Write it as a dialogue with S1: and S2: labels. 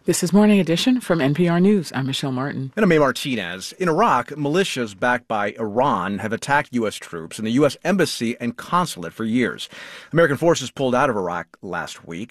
S1: This is Morning Edition from NPR News. I'm Michelle Martin.
S2: And I'm Mae Martinez. In Iraq, militias backed by Iran have attacked U.S. troops and the U.S. embassy and consulate for years. American forces pulled out of Iraq last week.